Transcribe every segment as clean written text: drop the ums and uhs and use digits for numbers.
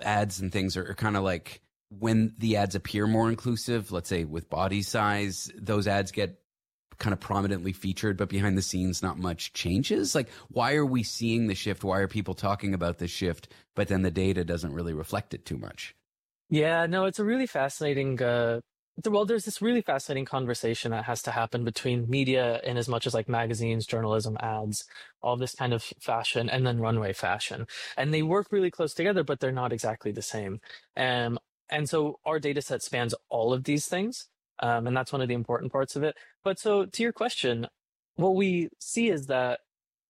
ads and things are kind of like when the ads appear more inclusive, let's say with body size, those ads get kind of prominently featured, but behind the scenes, not much changes. Like, why are we seeing the shift? Why are people talking about this shift, but then the data doesn't really reflect it too much? Yeah, no, it's a really fascinating, there's this really fascinating conversation that has to happen between media in as much as like magazines, journalism, ads, all this kind of fashion, and then runway fashion. And they work really close together, but they're not exactly the same. And so our data set spans all of these things. And that's one of the important parts of it. But so to your question, what we see is that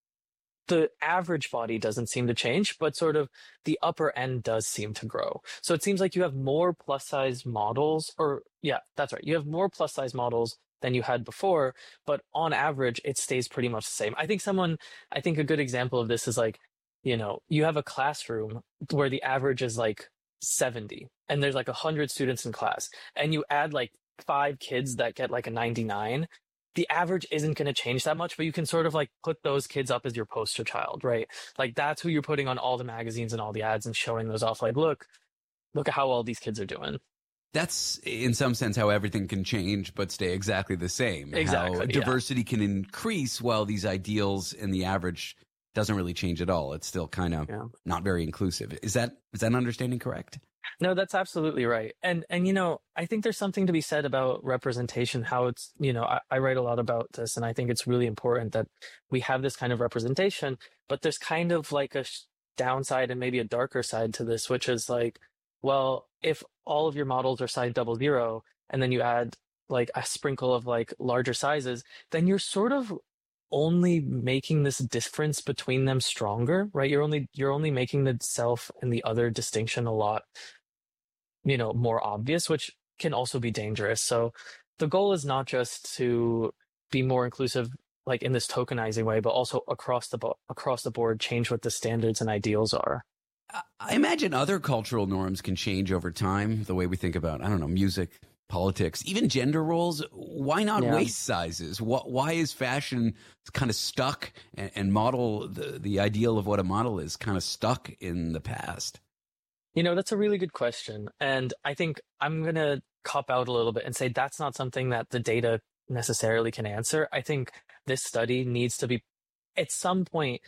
the average body doesn't seem to change, but sort of the upper end does seem to grow. So it seems like you have more plus size models, or yeah, that's right. You have more plus size models than you had before, but on average, it stays pretty much the same. I think a good example of this is like, you have a classroom where the average is like 70 and there's like 100 students in class, and you add like 5 kids that get like a 99, the average isn't going to change that much, but you can sort of like put those kids up as your poster child, right? Like that's who you're putting on all the magazines and all the ads and showing those off. Like, look at how all these kids are doing. That's in some sense how everything can change but stay exactly the same. Exactly. How diversity can increase while these ideals and the average doesn't really change at all. It's still kind of not very inclusive. Is that understanding correct? No, that's absolutely right. And I think there's something to be said about representation, how it's, I write a lot about this, and I think it's really important that we have this kind of representation, but there's kind of like a downside and maybe a darker side to this, which is like, well, if all of your models are size 00 and then you add like a sprinkle of like larger sizes, then you're sort of only making this difference between them stronger, right? You're only making the self and the other distinction a lot, more obvious, which can also be dangerous. So the goal is not just to be more inclusive, like in this tokenizing way, but also across the board, change what the standards and ideals are. I imagine other cultural norms can change over time. The way we think about, I don't know, music, politics, even gender roles. Why not waist sizes? Why is fashion kind of stuck and model, the ideal of what a model is kind of stuck in the past? That's a really good question. And I think I'm going to cop out a little bit and say that's not something that the data necessarily can answer. I think this study needs to be, at some point,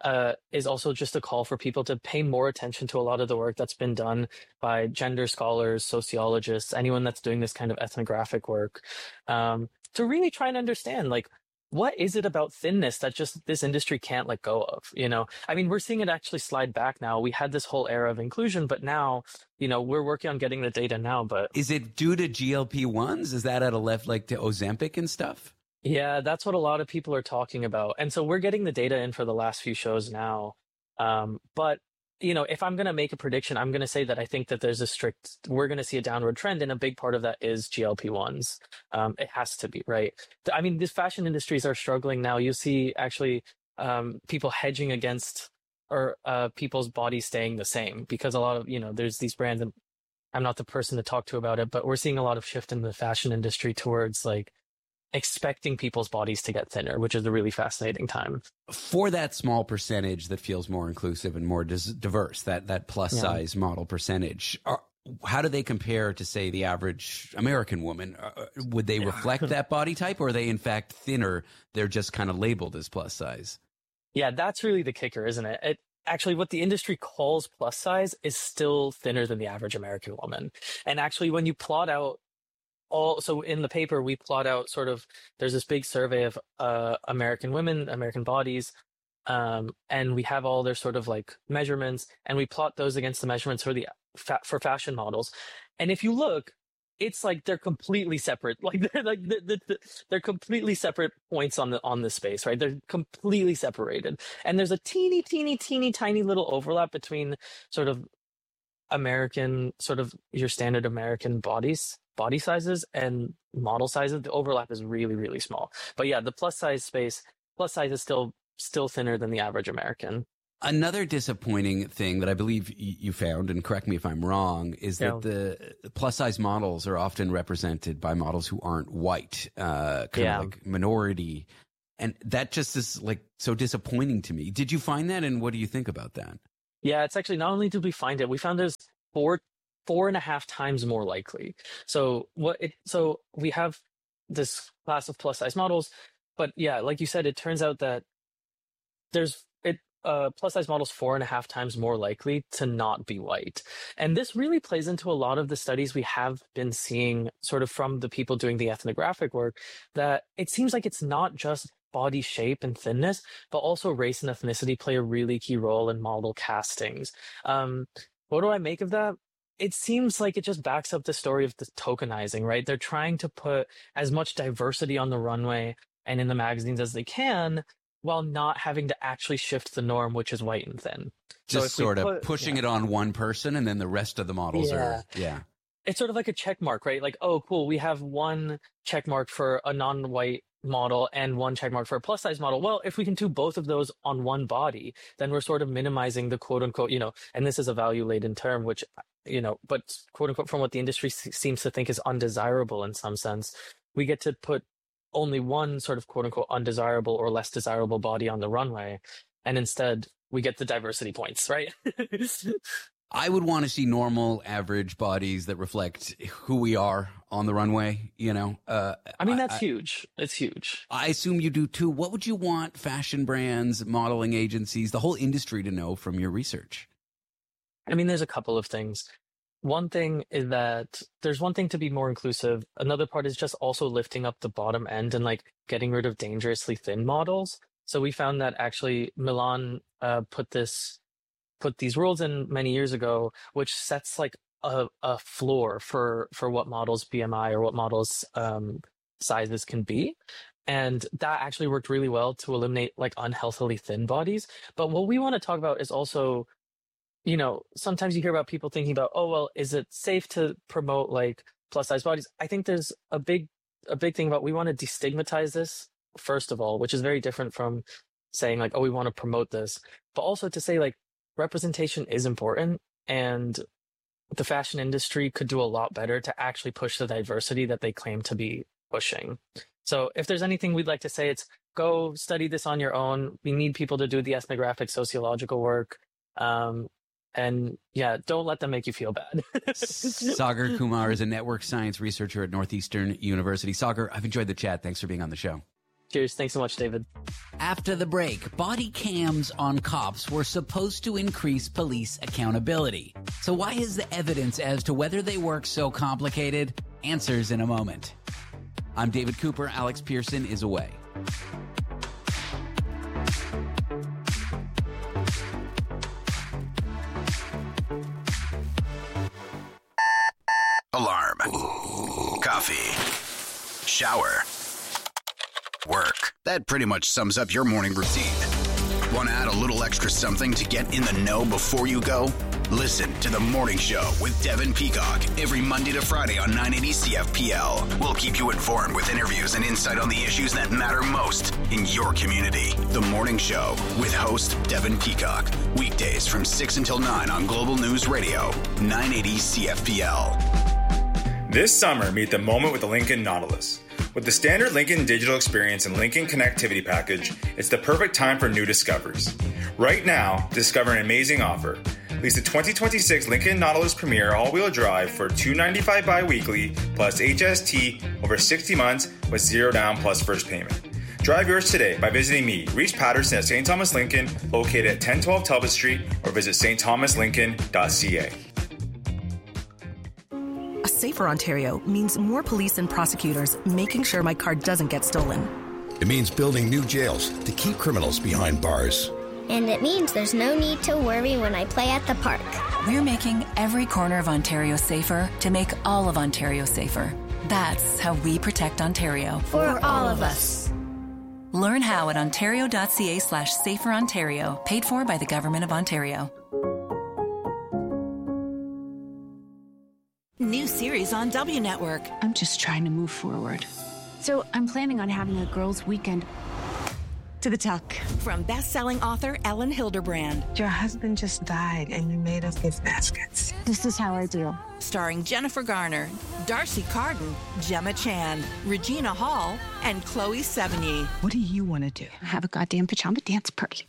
is also just a call for people to pay more attention to a lot of the work that's been done by gender scholars, sociologists, anyone that's doing this kind of ethnographic work, to really try and understand, like, what is it about thinness that just this industry can't let go of? I mean, we're seeing it actually slide back now. We had this whole era of inclusion, but now, we're working on getting the data now. But is it due to GLP-1s? Is that at a left, like to Ozempic and stuff? Yeah, that's what a lot of people are talking about. And so we're getting the data in for the last few shows now. But, if I'm going to make a prediction, I'm going to say that I think that we're going to see a downward trend. And a big part of that is GLP-1s. It has to be, right? I mean, these fashion industries are struggling now. You see actually people hedging against or people's bodies staying the same because a lot of, there's these brands, and I'm not the person to talk to about it, but we're seeing a lot of shift in the fashion industry towards like expecting people's bodies to get thinner, which is a really fascinating time. For that small percentage that feels more inclusive and more diverse, that plus size model percentage, how do they compare to, say, the average American woman? Would they reflect that body type, or are they in fact thinner? They're just kind of labeled as plus size. Yeah, that's really the kicker, isn't it? Actually, what the industry calls plus size is still thinner than the average American woman. And actually, when you plot out so in the paper, we plot out there's this big survey of American women, American bodies, and we have all their sort of like measurements, and we plot those against the measurements for fashion models. And if you look, it's like they're completely separate. Like they're completely separate points on the space, right? They're completely separated, and there's a teeny tiny little overlap between sort of American, sort of your standard American body sizes and model sizes. The overlap is really, really small. But yeah, the plus size is still thinner than the average American. Another disappointing thing that I believe you found, and correct me if I'm wrong, is that the plus size models are often represented by models who aren't white, kind of like minority. And that just is like so disappointing to me. Did you find that? And what do you think about that? Yeah, it's actually, not only did we find it, we found there's four and a half times more likely. So we have this class of plus size models, but yeah, like you said, it turns out that plus size models 4.5 times more likely to not be white. And this really plays into a lot of the studies we have been seeing sort of from the people doing the ethnographic work, that it seems like it's not just body shape and thinness, but also race and ethnicity play a really key role in model castings. What do I make of that? It seems like it just backs up the story of the tokenizing, right? They're trying to put as much diversity on the runway and in the magazines as they can, while not having to actually shift the norm, which is white and thin. Just so sort of pushing it on one person, and then the rest of the models are. It's sort of like a check mark, right? Like, oh, cool, we have one check mark for a non-white model and one check mark for a plus size model. Well, if we can do both of those on one body, then we're sort of minimizing the quote unquote, and this is a value laden term, which, but quote unquote, from what the industry seems to think is undesirable in some sense, we get to put only one sort of quote unquote undesirable or less desirable body on the runway. And instead we get the diversity points, right? I would want to see normal average bodies that reflect who we are on the runway, that's huge. It's huge. I assume you do too. What would you want fashion brands, modeling agencies, the whole industry to know from your research? There's a couple of things. One thing is that there's one thing to be more inclusive. Another part is just also lifting up the bottom end and like getting rid of dangerously thin models. So we found that actually Milan put these rules in many years ago, which sets like a floor for what models BMI or what models sizes can be. And that actually worked really well to eliminate like unhealthily thin bodies. But what we want to talk about is also, sometimes you hear about people thinking about, oh, well, is it safe to promote like plus size bodies? I think there's a big thing about we want to destigmatize this, first of all, which is very different from saying like, oh, we want to promote this, but also to say like representation is important, and the fashion industry could do a lot better to actually push the diversity that they claim to be pushing. So if there's anything we'd like to say, it's go study this on your own. We need people to do the ethnographic sociological work. And yeah, don't let them make you feel bad. Sagar Kumar is a network science researcher at Northeastern University. Sagar, I've enjoyed the chat. Thanks for being on the show. Cheers. Thanks so much, David. After the break, body cams on cops were supposed to increase police accountability. So why is the evidence as to whether they work so complicated? Answers in a moment. I'm David Cooper. Alex Pearson is away. Alarm. Coffee. Shower. Work. That pretty much sums up your morning routine. Want to add a little extra something to get in the know before you go? Listen to The Morning Show with Devin Peacock every Monday to Friday on 980 CFPL. We'll keep you informed with interviews and insight on the issues that matter most in your community. The Morning Show with host Devin Peacock. Weekdays from 6 until 9 on Global News Radio, 980 CFPL. This summer, meet the moment with the Lincoln Nautilus. With the standard Lincoln digital experience and Lincoln connectivity package, it's the perfect time for new discoveries. Right now, discover an amazing offer. Lease the 2026 Lincoln Nautilus Premier all-wheel drive for $295 bi-weekly plus HST over 60 months with zero down plus first payment. Drive yours today by visiting me, Reese Patterson at St. Thomas Lincoln, located at 1012 Talbot Street, or visit stthomaslincoln.ca. A safer Ontario means more police and prosecutors making sure my car doesn't get stolen. It means building new jails to keep criminals behind bars. And it means there's no need to worry when I play at the park. We're making every corner of Ontario safer to make all of Ontario safer. That's how we protect Ontario. For all of us. Learn how at ontario.ca/saferontario, paid for by the Government of Ontario. New series on W Network. I'm just trying to move forward. So I'm planning on having a girls' weekend. To the tuck. From best-selling author Ellen Hilderbrand. Your husband just died and you made us gift baskets. This is how I do. Starring Jennifer Garner, Darcy Carden, Gemma Chan, Regina Hall, and Chloe Sevigny. What do you want to do? Have a goddamn pajama dance party.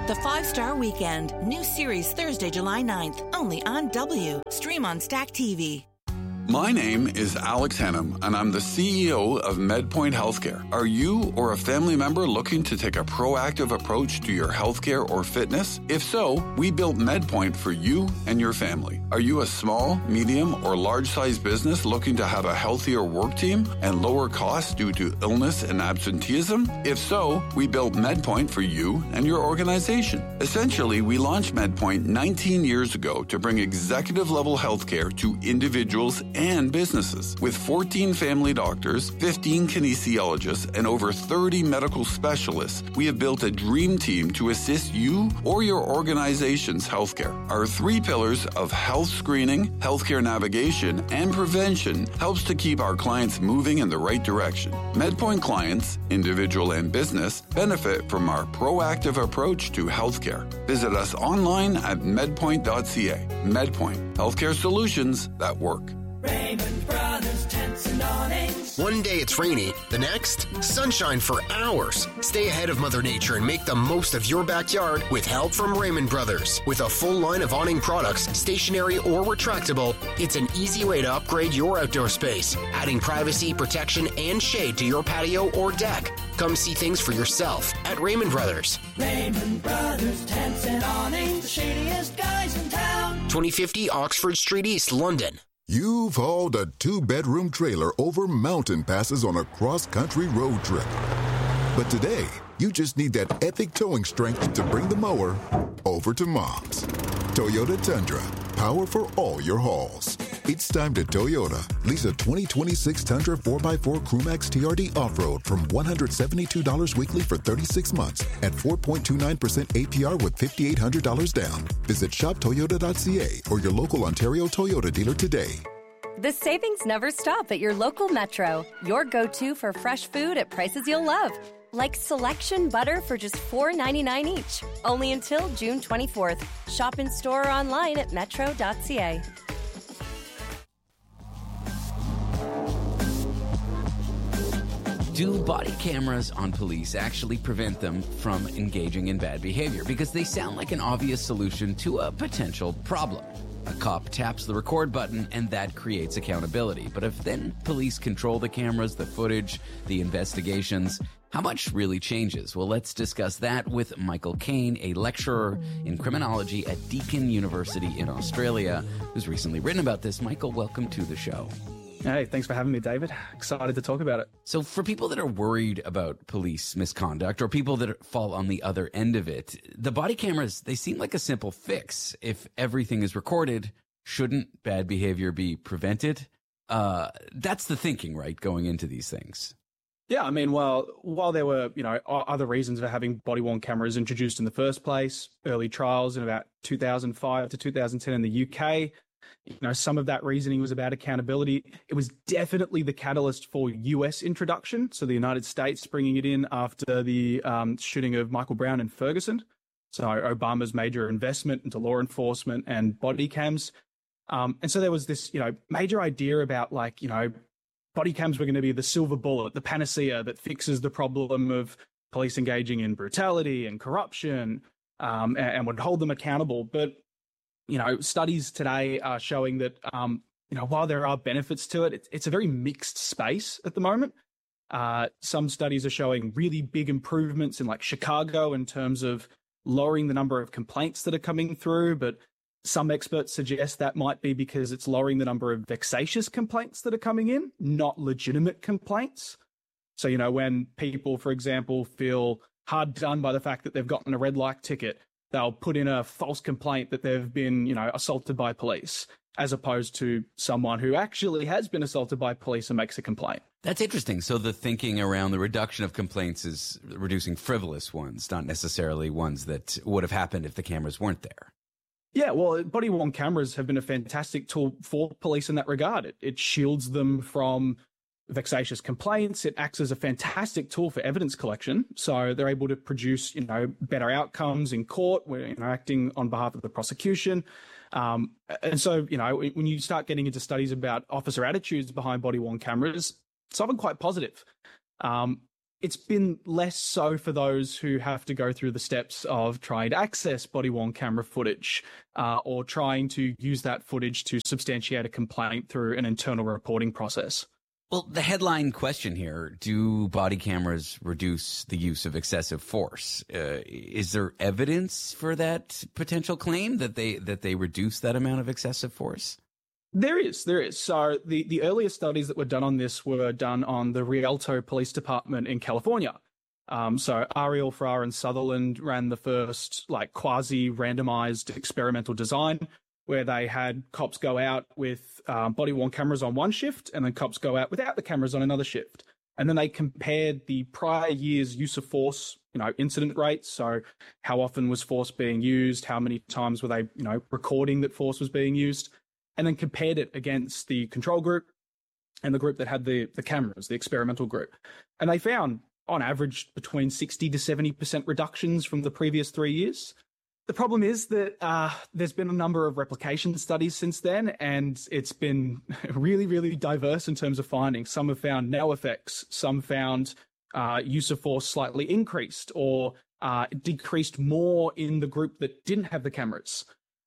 The 5-Star Weekend. New series Thursday, July 9th. Only on W. Stream on Stack TV. My name is Alex Hannum, and I'm the CEO of MedPoint Healthcare. Are you or a family member looking to take a proactive approach to your healthcare or fitness? If so, we built MedPoint for you and your family. Are you a small, medium, or large-sized business looking to have a healthier work team and lower costs due to illness and absenteeism? If so, we built MedPoint for you and your organization. Essentially, we launched MedPoint 19 years ago to bring executive-level healthcare to individuals and businesses. With 14 family doctors, 15 kinesiologists, and over 30 medical specialists, we have built a dream team to assist you or your organization's healthcare. Our 3 pillars of health screening, healthcare navigation, and prevention helps to keep our clients moving in the right direction. MedPoint clients, individual and business, benefit from our proactive approach to healthcare. Visit us online at medpoint.ca. MedPoint, healthcare solutions that work. Raymond Brothers Tents and Awnings. One day it's rainy, the next, sunshine for hours. Stay ahead of Mother Nature and make the most of your backyard with help from Raymond Brothers. With a full line of awning products, stationary or retractable, it's an easy way to upgrade your outdoor space, adding privacy, protection, and shade to your patio or deck. Come see things for yourself at Raymond Brothers. Raymond Brothers Tents and Awnings, the shadiest guys in town. 2050 Oxford Street East, London. You've hauled a 2-bedroom trailer over mountain passes on a cross-country road trip. But today, you just need that epic towing strength to bring the mower over to Mom's. Toyota Tundra, power for all your hauls. It's time to Toyota. Lease a 2026 Tundra 4x4 Crewmax TRD Off-Road from $172 weekly for 36 months at 4.29% APR with $5,800 down. Visit shoptoyota.ca or your local Ontario Toyota dealer today. The savings never stop at your local Metro. Your go-to for fresh food at prices you'll love. Like selection butter for just $4.99 each. Only until June 24th. Shop in store or online at metro.ca. Do body cameras on police actually prevent them from engaging in bad behavior? Because they sound like an obvious solution to a potential problem. A cop taps the record button and that creates accountability. But if then police control the cameras, the footage, the investigations, how much really changes? Well, let's discuss that with Michael Kane, a lecturer in criminology at Deakin University in Australia, who's recently written about this. Michael, welcome to the show. Hey, thanks for having me, David. Excited to talk about it. So for people that are worried about police misconduct or people that fall on the other end of it, the body cameras, they seem like a simple fix. If everything is recorded, shouldn't bad behavior be prevented? That's the thinking, right, going into these things. Yeah, I mean, well, while there were, other reasons for having body-worn cameras introduced in the first place, early trials in about 2005 to 2010 in the UK, some of that reasoning was about accountability. It was definitely the catalyst for US introduction. So the United States bringing it in after the shooting of Michael Brown in Ferguson. So Obama's major investment into law enforcement and body cams. And so there was this, major idea about body cams were going to be the silver bullet, the panacea that fixes the problem of police engaging in brutality and corruption and would hold them accountable. But studies today are showing that, while there are benefits to it, it's a very mixed space at the moment. Some studies are showing really big improvements in Chicago in terms of lowering the number of complaints that are coming through. But some experts suggest that might be because it's lowering the number of vexatious complaints that are coming in, not legitimate complaints. So, when people, for example, feel hard done by the fact that they've gotten a red light ticket, they'll put in a false complaint that they've been, assaulted by police, as opposed to someone who actually has been assaulted by police and makes a complaint. That's interesting. So the thinking around the reduction of complaints is reducing frivolous ones, not necessarily ones that would have happened if the cameras weren't there. Yeah, well, body-worn cameras have been a fantastic tool for police in that regard. It shields them from vexatious complaints. It acts as a fantastic tool for evidence collection. So they're able to produce, better outcomes in court. We're acting on behalf of the prosecution. And so, when you start getting into studies about officer attitudes behind body-worn cameras, it's often quite positive. it's been less so for those who have to go through the steps of trying to access body-worn camera footage or trying to use that footage to substantiate a complaint through an internal reporting process. Well, the headline question here, do body cameras reduce the use of excessive force? Is there evidence for that potential claim that they reduce that amount of excessive force? There is. So the earliest studies that were done on this were done on the Rialto Police Department in California. So Ariel, Farrar, and Sutherland ran the first quasi-randomized experimental design where they had cops go out with body-worn cameras on one shift and then cops go out without the cameras on another shift. And then they compared the prior year's use of force, incident rates. So how often was force being used? How many times were they, recording that force was being used? And then compared it against the control group and the group that had the cameras, the experimental group. And they found, on average, between 60 to 70% reductions from the previous 3 years. The problem is that there's been a number of replication studies since then, and it's been really, really diverse in terms of findings. Some have found no effects. Some found use of force slightly increased or decreased more in the group that didn't have the cameras.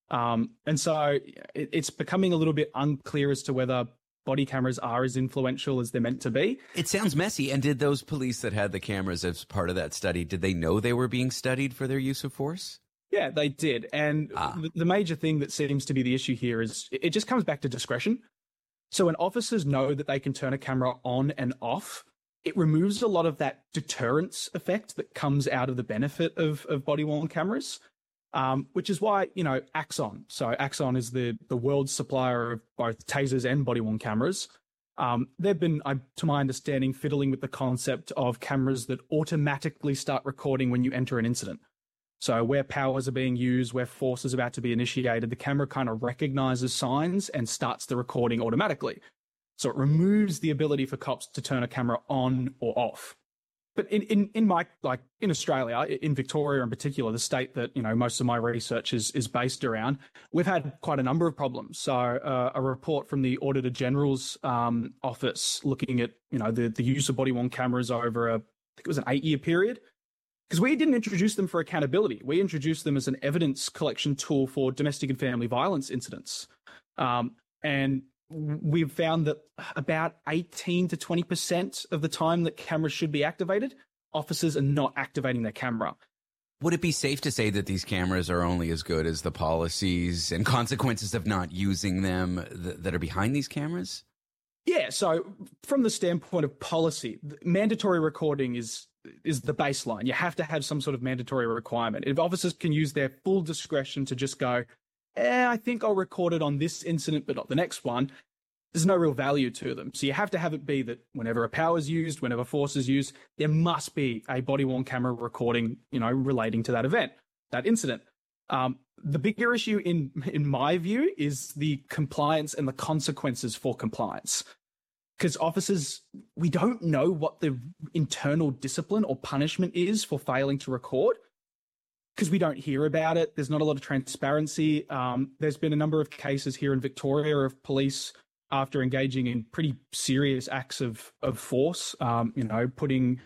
And so it's becoming a little bit unclear as to whether body cameras are as influential as they're meant to be. It sounds messy. And did those police that had the cameras as part of that study, did they know they were being studied for their use of force? Yeah, they did. And the major thing that seems to be the issue here is it just comes back to discretion. So when officers know that they can turn a camera on and off, it removes a lot of that deterrence effect that comes out of the benefit of body-worn cameras. Which is why, Axon. So Axon is the world's supplier of both tasers and body-worn cameras. They've been, to my understanding, fiddling with the concept of cameras that automatically start recording when you enter an incident. So where powers are being used, where force is about to be initiated, the camera kind of recognizes signs and starts the recording automatically. So it removes the ability for cops to turn a camera on or off. But in Australia, in Victoria in particular, the state that, most of my research is based around, we've had quite a number of problems. So a report from the Auditor General's office looking at, the use of body-worn cameras over I think it was an 8-year period. Because we didn't introduce them for accountability. We introduced them as an evidence collection tool for domestic and family violence incidents. And we've found that about 18 to 20% of the time that cameras should be activated, officers are not activating their camera. Would it be safe to say that these cameras are only as good as the policies and consequences of not using them that are behind these cameras? Yeah, so from the standpoint of policy, mandatory recording is the baseline. You have to have some sort of mandatory requirement. If officers can use their full discretion to just go, I think I'll record it on this incident, but not the next one, there's no real value to them. So you have to have it be that whenever a power is used, whenever force is used, there must be a body-worn camera recording, relating to that event, that incident. The bigger issue in my view is the compliance and the consequences for compliance. Because officers, we don't know what the internal discipline or punishment is for failing to record. Because we don't hear about it. There's not a lot of transparency. There's been a number of cases here in Victoria of police, after engaging in pretty serious acts of force, putting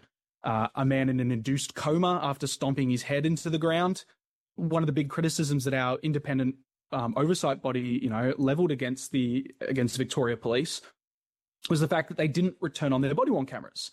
a man in an induced coma after stomping his head into the ground. One of the big criticisms that our independent oversight body, leveled against Victoria Police was the fact that they didn't return on their body-worn cameras.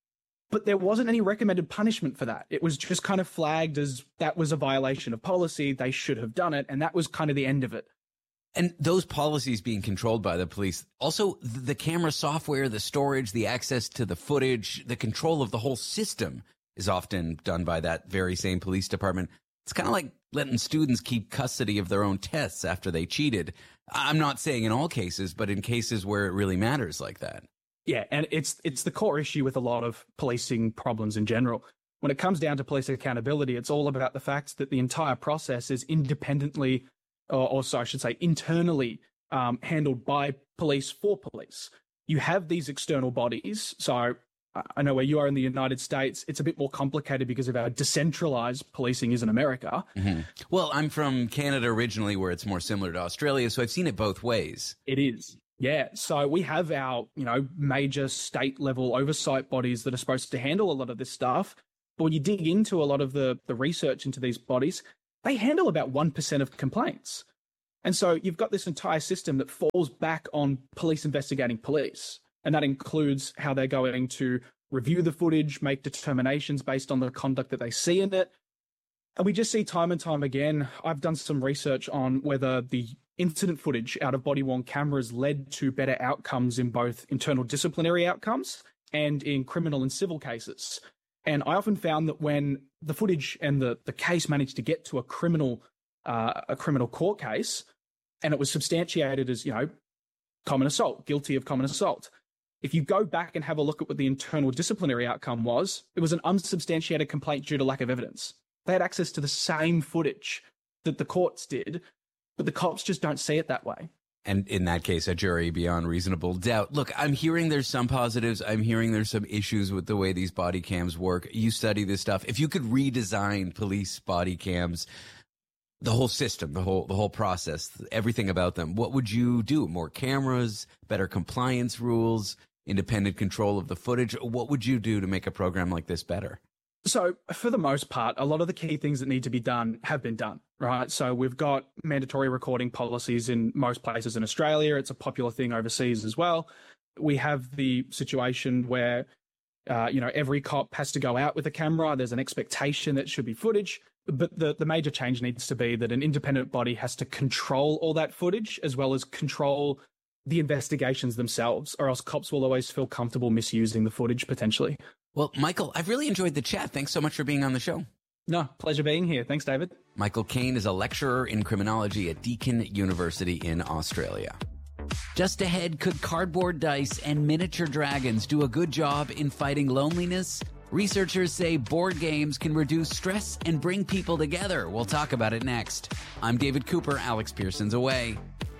But there wasn't any recommended punishment for that. It was just kind of flagged as that was a violation of policy. They should have done it. And that was kind of the end of it. And those policies being controlled by the police, also the camera software, the storage, the access to the footage, the control of the whole system is often done by that very same police department. It's kind of like letting students keep custody of their own tests after they cheated. I'm not saying in all cases, but in cases where it really matters like that. Yeah, and it's the core issue with a lot of policing problems in general. When it comes down to police accountability, it's all about the fact that the entire process is independently, or so I should say, internally handled by police for police. You have these external bodies. So I know where you are in the United States, it's a bit more complicated because of how decentralized policing is in America. Mm-hmm. Well, I'm from Canada originally, where it's more similar to Australia, so I've seen it both ways. It is. Yeah, so we have our, major state level oversight bodies that are supposed to handle a lot of this stuff. But when you dig into a lot of the research into these bodies, they handle about 1% of complaints. And so you've got this entire system that falls back on police investigating police. And that includes how they're going to review the footage, make determinations based on the conduct that they see in it. And we just see time and time again, I've done some research on whether the incident footage out of body-worn cameras led to better outcomes in both internal disciplinary outcomes and in criminal and civil cases. And I often found that when the footage and the case managed to get to a criminal court case, and it was substantiated as, common assault, guilty of common assault. If you go back and have a look at what the internal disciplinary outcome was, it was an unsubstantiated complaint due to lack of evidence. They had access to the same footage that the courts did, but the cops just don't see it that way. And in that case, a jury beyond reasonable doubt. Look, I'm hearing there's some positives. I'm hearing there's some issues with the way these body cams work. You study this stuff. If you could redesign police body cams, the whole system, the whole process, everything about them, what would you do? More cameras, better compliance rules, independent control of the footage? What would you do to make a program like this better? So for the most part, a lot of the key things that need to be done have been done, right? So we've got mandatory recording policies in most places in Australia. It's a popular thing overseas as well. We have the situation where, every cop has to go out with a camera. There's an expectation that should be footage. But the major change needs to be that an independent body has to control all that footage as well as control the investigations themselves, or else cops will always feel comfortable misusing the footage potentially. Well, Michael, I've really enjoyed the chat. Thanks so much for being on the show. No, pleasure being here. Thanks, David. Michael Caine is a lecturer in criminology at Deakin University in Australia. Just ahead, could cardboard dice and miniature dragons do a good job in fighting loneliness? Researchers say board games can reduce stress and bring people together. We'll talk about it next. I'm David Cooper. Alex Pearson's away.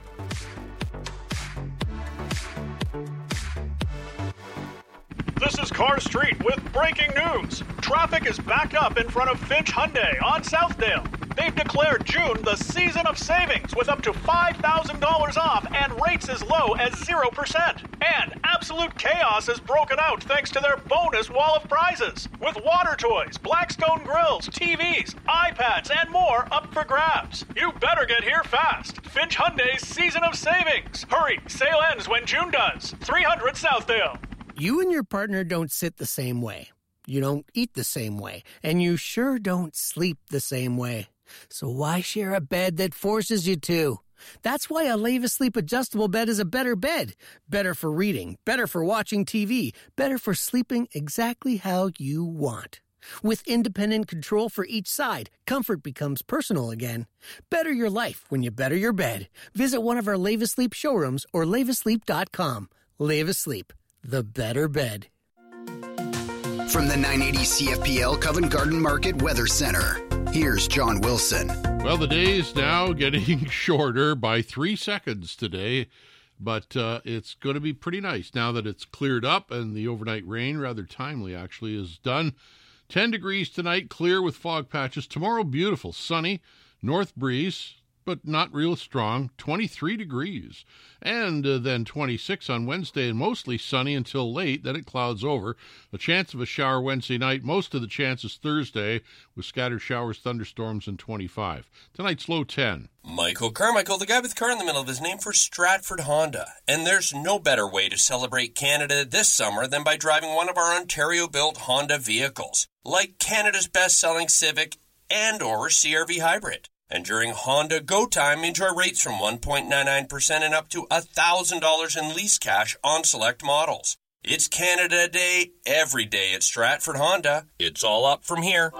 This is Car Street with breaking news. Traffic is backed up in front of Finch Hyundai on Southdale. They've declared June the season of savings with up to $5,000 off and rates as low as 0%. And absolute chaos has broken out thanks to their bonus wall of prizes. With water toys, Blackstone grills, TVs, iPads, and more up for grabs. You better get here fast. Finch Hyundai's season of savings. Hurry, sale ends when June does. 300 Southdale. You and your partner don't sit the same way. You don't eat the same way. And you sure don't sleep the same way. So why share a bed that forces you to? That's why a Leva Sleep adjustable bed is a better bed. Better for reading, better for watching TV, better for sleeping exactly how you want. With independent control for each side, comfort becomes personal again. Better your life when you better your bed. Visit one of our Leva Sleep showrooms or levasleep.com. Leva Sleep, the better bed. From the 980 CFPL Covent Garden Market Weather Center, here's John Wilson. Well, the day is now getting shorter by 3 seconds today, but it's going to be pretty nice now that it's cleared up and the overnight rain, rather timely actually, is done. 10 degrees tonight, clear with fog patches. Tomorrow, beautiful, sunny, north breeze, but not real strong, 23 degrees. And then 26 on Wednesday and mostly sunny until late. Then it clouds over. A chance of a shower Wednesday night. Most of the chances Thursday with scattered showers, thunderstorms, and 25. Tonight's low 10. Michael Carmichael, the guy with car in the middle of his name, for Stratford Honda. And there's no better way to celebrate Canada this summer than by driving one of our Ontario-built Honda vehicles, like Canada's best-selling Civic and or CR-V Hybrid. And during Honda Go Time, enjoy rates from 1.99% and up to $1,000 in lease cash on select models. It's Canada Day every day at Stratford Honda. It's all up from here.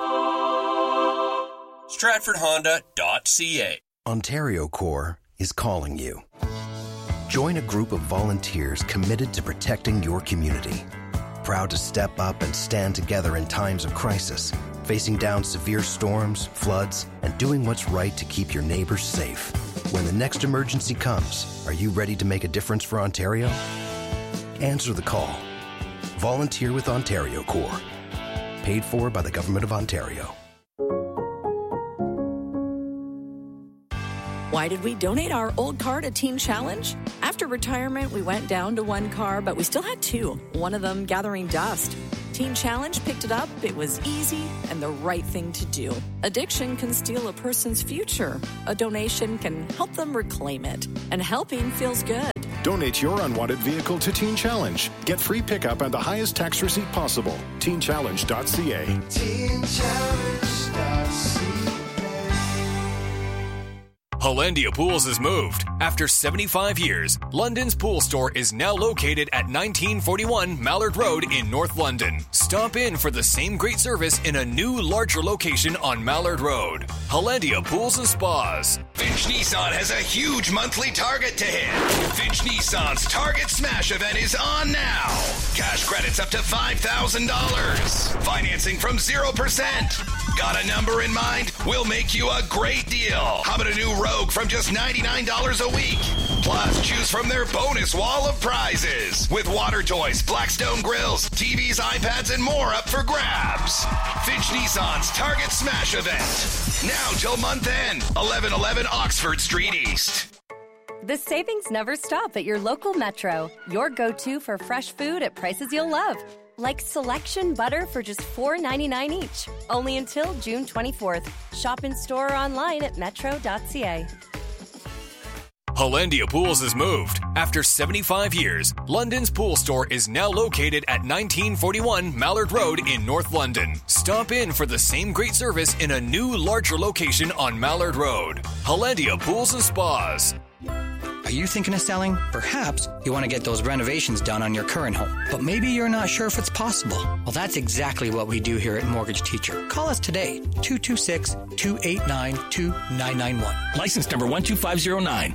StratfordHonda.ca. Ontario Corps is calling you. Join a group of volunteers committed to protecting your community. Proud to step up and stand together in times of crisis, facing down severe storms, floods, and doing what's right to keep your neighbors safe. When the next emergency comes, are you ready to make a difference for Ontario? Answer the call. Volunteer with Ontario Corps. Paid for by the Government of Ontario. Why did we donate our old car to Teen Challenge? After retirement, we went down to one car, but we still had two, one of them gathering dust. Teen Challenge picked it up, it was easy, and the right thing to do. Addiction can steal a person's future. A donation can help them reclaim it. And helping feels good. Donate your unwanted vehicle to Teen Challenge. Get free pickup and the highest tax receipt possible. TeenChallenge.ca. TeenChallenge.ca. Hollandia Pools has moved. After 75 years, London's pool store is now located at 1941 Mallard Road in North London. Stop in for the same great service in a new, larger location on Mallard Road. Hollandia Pools and Spas. Finch Nissan has a huge monthly target to hit. Finch Nissan's Target Smash event is on now. Cash credits up to $5,000. Financing from 0%. Got a number in mind? We'll make you a great deal. How about a new Rogue from just $99 a week? Plus, choose from their bonus wall of prizes with water toys, Blackstone grills, TVs, iPads, and more up for grabs. Finch Nissan's Target Smash event. Now till month end, 1111 Oxford Street East. The savings never stop at your local Metro. Your go-to for fresh food at prices you'll love. Like Selection butter for just $4.99 each. Only until June 24th. Shop in store or online at metro.ca. Hollandia Pools has moved. After 75 years, London's pool store is now located at 1941 Mallard Road in North London. Stop in for the same great service in a new, larger location on Mallard Road. Hollandia Pools and Spas. Are you thinking of selling? Perhaps you want to get those renovations done on your current home, but maybe you're not sure if it's possible. Well, that's exactly what we do here at Mortgage Teacher. Call us today, 226-289-2991. License number 12509.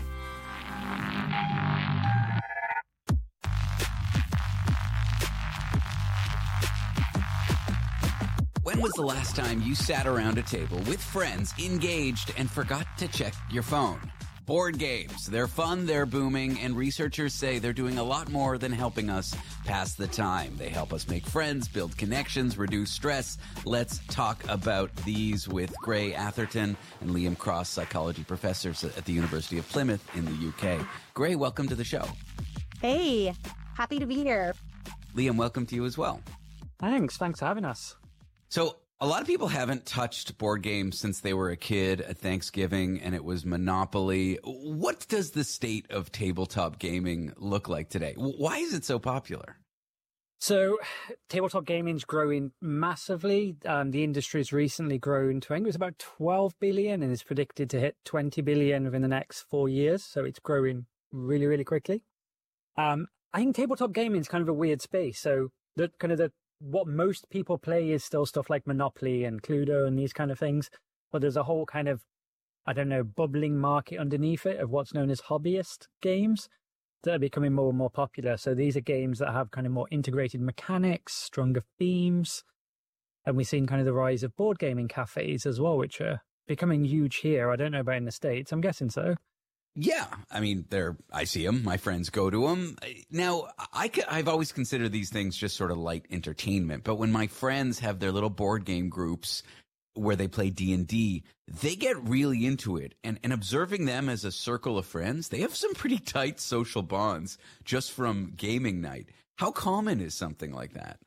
When was the last time you sat around a table with friends, engaged, and forgot to check your phone? Board games. They're fun, they're booming, and researchers say they're doing a lot more than helping us pass the time. They help us make friends, build connections, reduce stress. Let's talk about these with Gray Atherton and Liam Cross, psychology professors at the University of Plymouth in the UK. Gray, welcome to the show. Hey, happy to be here. Liam, welcome to you as well. Thanks for having us. So, a lot of people haven't touched board games since they were a kid at Thanksgiving, and it was Monopoly. What does the state of tabletop gaming look like today? Why is it so popular? So, tabletop gaming's growing massively. The industry's recently grown to, I think it was about 12 billion, and is predicted to hit 20 billion within the next 4 years. So it's growing really, really quickly. I think tabletop gaming is kind of a weird space. So what most people play is still stuff like Monopoly and Cluedo and these kind of things. But there's a whole kind of, bubbling market underneath it of what's known as hobbyist games that are becoming more and more popular. So these are games that have kind of more integrated mechanics, stronger themes. And we've seen kind of the rise of board gaming cafes as well, which are becoming huge here. I don't know about in the States. I'm guessing so. Yeah, I mean, I see them. My friends go to them. Now, I've always considered these things just sort of light entertainment. But when my friends have their little board game groups where they play D&D, they get really into it. And observing them as a circle of friends, they have some pretty tight social bonds just from gaming night. How common is something like that?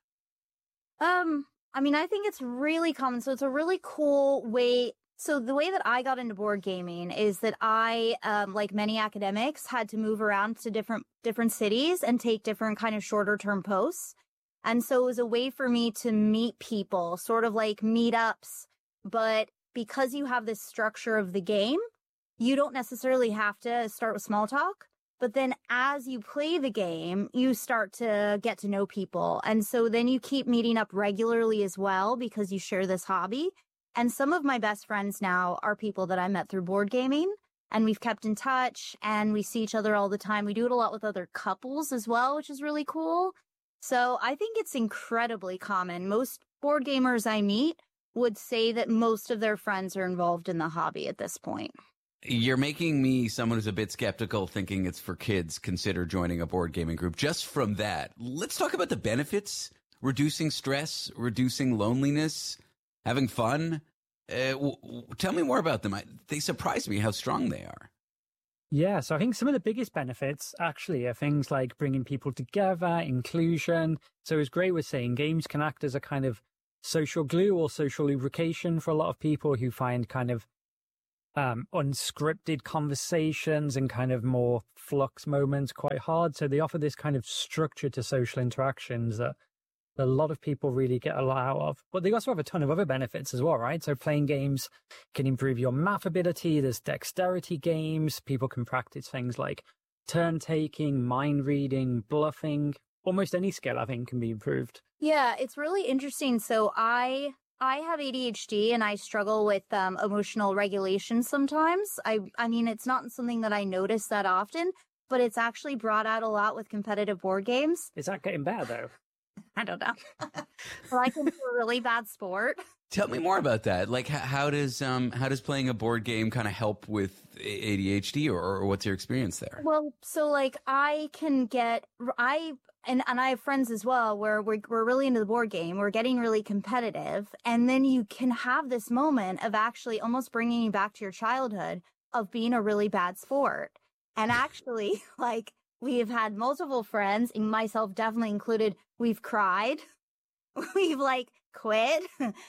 I think it's really common. So it's a really cool way. So the way that I got into board gaming is that I, like many academics, had to move around to different cities and take different kind of shorter term posts. And so it was a way for me to meet people, sort of like meetups. But because you have this structure of the game, you don't necessarily have to start with small talk. But then as you play the game, you start to get to know people. And so then you keep meeting up regularly as well because you share this hobby. And some of my best friends now are people that I met through board gaming, and we've kept in touch, and we see each other all the time. We do it a lot with other couples as well, which is really cool. So I think it's incredibly common. Most board gamers I meet would say that most of their friends are involved in the hobby at this point. You're making me someone who's a bit skeptical, thinking it's for kids. Consider joining a board gaming group. Just from that, let's talk about the benefits: reducing stress, reducing loneliness, having fun. Tell me more about them. They surprise me how strong they are. Yeah, so I think some of the biggest benefits actually are things like bringing people together, inclusion. So as Gray was saying, games can act as a kind of social glue or social lubrication for a lot of people who find kind of unscripted conversations and kind of more flux moments quite hard. So they offer this kind of structure to social interactions that a lot of people really get a lot out of. But they also have a ton of other benefits as well, right? So playing games can improve your math ability. There's dexterity games. People can practice things like turn taking, mind reading, bluffing. Almost any skill, I think, can be improved. Yeah, it's really interesting. So I have ADHD and I struggle with emotional regulation sometimes. I mean, it's not something that I notice that often, but it's actually brought out a lot with competitive board games. Is that getting better, though? I don't know. Like into a really bad sport. Tell me more about that. Like, how does playing a board game kind of help with ADHD, or what's your experience there? Well, so like I have friends as well where we're really into the board game. We're getting really competitive, and then you can have this moment of actually almost bringing you back to your childhood of being a really bad sport, and actually like. We've had multiple friends, and myself definitely included. We've cried. We've like quit.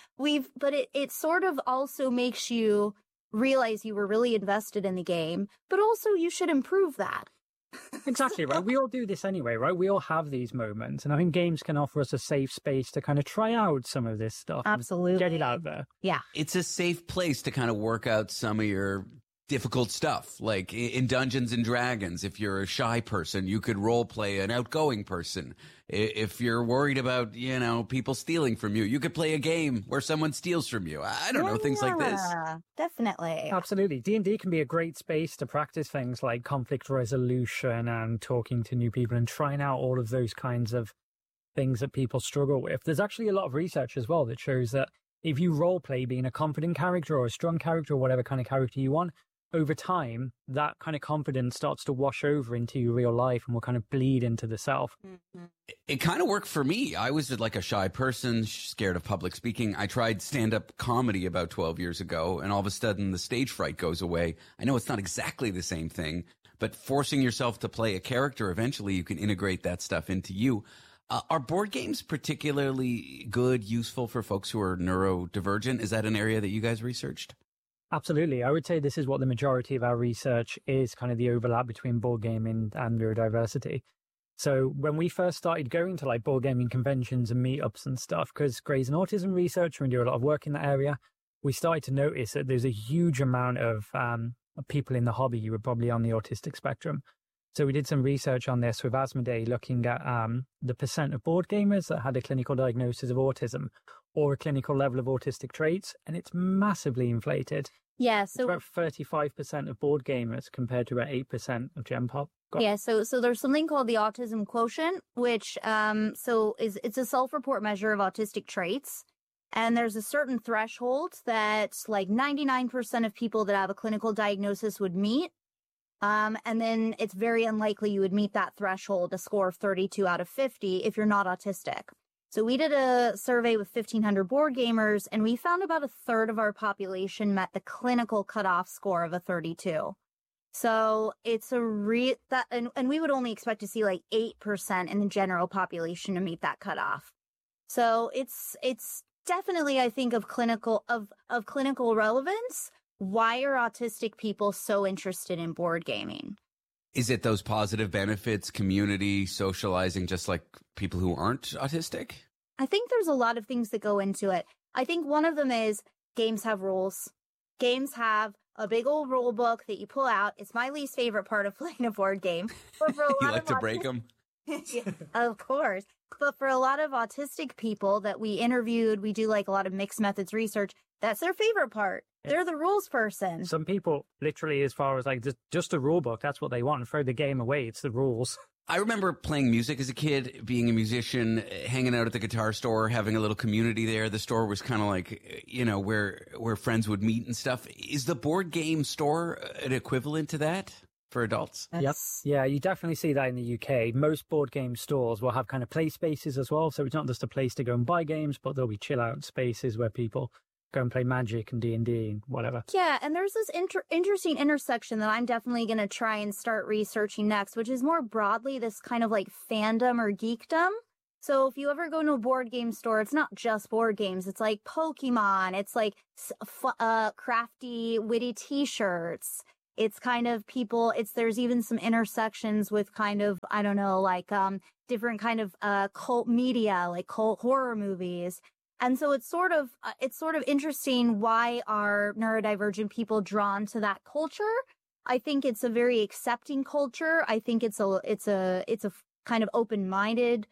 But it sort of also makes you realize you were really invested in the game, but also you should improve that. Exactly, right? We all do this anyway, right? We all have these moments, and I think games can offer us a safe space to kind of try out some of this stuff. Absolutely. Get it out there. Yeah. It's a safe place to kind of work out some of your difficult stuff. Like in Dungeons and Dragons, if you're a shy person, you could role play an outgoing person. If you're worried about, people stealing from you, you could play a game where someone steals from you. I don't know, things like this. Definitely. Absolutely. D&D can be a great space to practice things like conflict resolution and talking to new people and trying out all of those kinds of things that people struggle with. There's actually a lot of research as well that shows that if you role play being a confident character or a strong character or whatever kind of character you want, over time, that kind of confidence starts to wash over into your real life and will kind of bleed into the self. Mm-hmm. It kind of worked for me. I was like a shy person, scared of public speaking. I tried stand-up comedy about 12 years ago, and all of a sudden the stage fright goes away. I know it's not exactly the same thing, but forcing yourself to play a character, eventually you can integrate that stuff into you. Are board games particularly good, useful for folks who are neurodivergent? Is that an area that you guys researched? Absolutely. I would say this is what the majority of our research is, kind of the overlap between board gaming and neurodiversity. So when we first started going to like board gaming conventions and meetups and stuff, because Gray's an autism researcher and do a lot of work in that area, we started to notice that there's a huge amount of people in the hobby who were probably on the autistic spectrum. So we did some research on this with Asmodee, looking at the percent of board gamers that had a clinical diagnosis of autism or a clinical level of autistic traits, and it's massively inflated. Yeah, so it's about 35% of board gamers compared to about 8% of Gen Pop. Yeah, so there's something called the autism quotient, which it's a self-report measure of autistic traits. And there's a certain threshold that like 99% of people that have a clinical diagnosis would meet. And then it's very unlikely you would meet that threshold, a score of 32 out of 50, if you're not autistic. So we did a survey with 1,500 board gamers, and we found about a third of our population met the clinical cutoff score of a 32. So it's and we would only expect to see like 8% in the general population to meet that cutoff. So it's definitely, I think, of clinical relevance. Why are autistic people so interested in board gaming? Is it those positive benefits, community, socializing, just like people who aren't autistic? I think there's a lot of things that go into it. I think one of them is games have rules. Games have a big old rule book that you pull out. It's my least favorite part of playing a board game. But for a lot you like to break them? Yeah, of course. But for a lot of autistic people that we interviewed, we do like a lot of mixed methods research. That's their favorite part. They're the rules person. Some people, literally, as far as like just a rule book, that's what they want. Throw the game away. It's the rules. I remember playing music as a kid, being a musician, hanging out at the guitar store, having a little community there. The store was kind of like, where friends would meet and stuff. Is the board game store an equivalent to that for adults? Yep. Yeah, you definitely see that in the UK. Most board game stores will have kind of play spaces as well. So it's not just a place to go and buy games, but there'll be chill out spaces where people go and play Magic and D&D and whatever. Yeah, and there's this interesting intersection that I'm definitely going to try and start researching next, which is more broadly this kind of like fandom or geekdom. So if you ever go to a board game store, it's not just board games. It's like Pokemon. It's like crafty, witty T-shirts. It's kind of people. There's even some intersections with kind of, I don't know, like different kind of cult media, like cult horror movies. And so it's sort of interesting why are neurodivergent people drawn to that culture. I think it's a very accepting culture. I think it's a kind of open-minded.